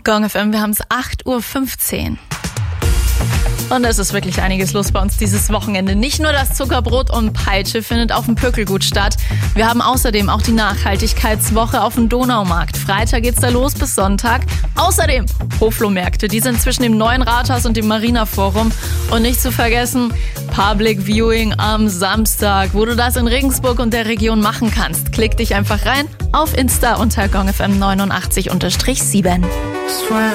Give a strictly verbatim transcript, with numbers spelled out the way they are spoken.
Gong F M, wir haben es acht Uhr fünfzehn. Und es ist wirklich einiges los bei uns dieses Wochenende. Nicht nur das Zuckerbrot und Peitsche findet auf dem Pökelgut statt. Wir haben außerdem auch die Nachhaltigkeitswoche auf dem Donaumarkt. Freitag geht's da los bis Sonntag. Außerdem Hoflohmärkte, die sind zwischen dem neuen Rathaus und dem Marina Forum. Und nicht zu vergessen, Public Viewing am Samstag, wo du das in Regensburg und der Region machen kannst. Klick dich einfach rein auf Insta unter Gong F M neunundachtzig sieben.